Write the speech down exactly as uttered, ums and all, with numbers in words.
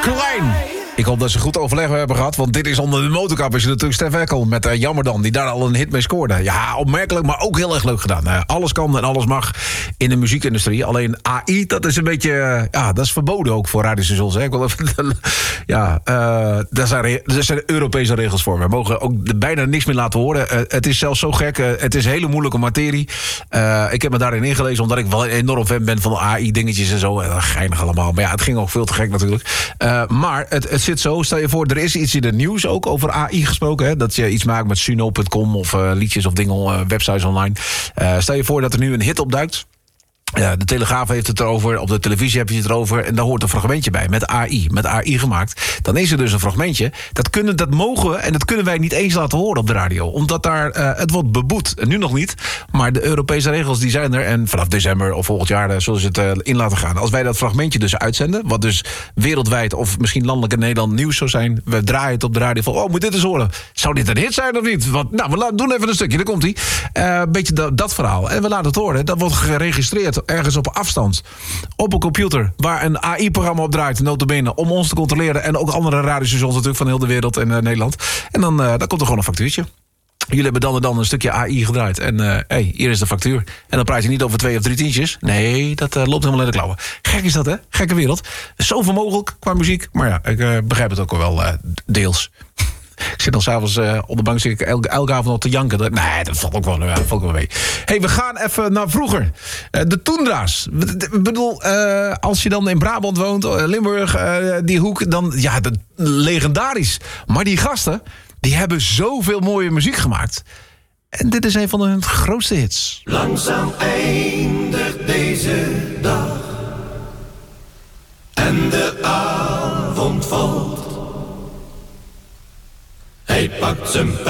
Klein. Ik hoop dat ze goed overleg hebben gehad, want dit is onder de motorkap is natuurlijk Stef Eckel met uh, Jammer dan, die daar al een hit mee scoorde. Ja, opmerkelijk, maar ook heel erg leuk gedaan. Uh, alles kan en alles mag in de muziekindustrie. Alleen A I, dat is een beetje, uh, ja, dat is verboden ook voor radiostations. Hè? Ik wil even, ja, uh, daar zijn, re- daar zijn Europese regels voor. We mogen ook bijna niks meer laten horen. Uh, het is zelfs zo gek, uh, het is een hele moeilijke materie. Uh, ik heb me daarin ingelezen, omdat ik wel een enorm fan ben van de A I-dingetjes en zo. En dat geinig allemaal. Maar ja, het ging ook veel te gek natuurlijk. Uh, maar het, het zit zo, stel je voor, er is iets in de nieuws ook over A I gesproken. Hè, dat je iets maakt met Suno punt com of uh, liedjes of dingen, uh, websites online. Uh, stel je voor dat er nu een hit opduikt. Ja, de Telegraaf heeft het erover, op de televisie heb je het erover... en daar hoort een fragmentje bij, met A I, met A I gemaakt. Dan is er dus een fragmentje, dat, kunnen, dat mogen we... en dat kunnen wij niet eens laten horen op de radio. Omdat daar, uh, het wordt beboet, en nu nog niet... maar de Europese regels die zijn er... en vanaf december of volgend jaar uh, zullen ze het uh, in laten gaan. Als wij dat fragmentje dus uitzenden... wat dus wereldwijd of misschien landelijk in Nederland nieuws zou zijn... we draaien het op de radio van, oh, moet dit eens horen? Zou dit een hit zijn of niet? Want, nou, we laten, doen even een stukje, daar komt-ie. Uh, een beetje dat, dat verhaal. En we laten het horen, dat wordt geregistreerd... ergens op afstand, op een computer... waar een A I-programma op draait, nota bene... om ons te controleren en ook andere radiostations... natuurlijk van heel de wereld en uh, Nederland. En dan, uh, dan komt er gewoon een factuurtje. Jullie hebben dan en dan een stukje A I gedraaid. En uh, hey, hier is de factuur. En dan praat je niet over twee of drie tientjes. Nee, dat uh, loopt helemaal in de klauwen. Gek is dat, hè? Gekke wereld. Zoveel mogelijk qua muziek. Maar ja, ik uh, begrijp het ook wel uh, deels. Ik zit dan s'avonds uh, op de bank, zit ik elke, elke avond nog te janken. Dat, nee, dat valt ook wel, ja, dat valt ook wel mee. Hey, we gaan even naar vroeger. Uh, de Toendra's. Ik bedoel, uh, als je dan in Brabant woont, uh, Limburg, uh, die hoek, dan, ja, de, legendarisch. Maar die gasten, die hebben zoveel mooie muziek gemaakt. En dit is een van hun grootste hits. Langzaam eindigt deze dag. En de avond valt. Hij pakt zijn